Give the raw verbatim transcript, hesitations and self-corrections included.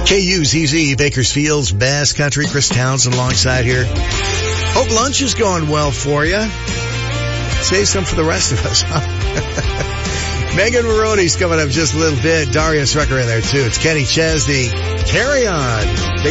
K U Z Z, Bakersfield's best country. Chris Townsend alongside here. Hope lunch is going well for you. Save some for the rest of us, huh? Megan Maroney's coming up just a little bit. Darius Rucker in there too. It's Kenny Chesney. Carry on.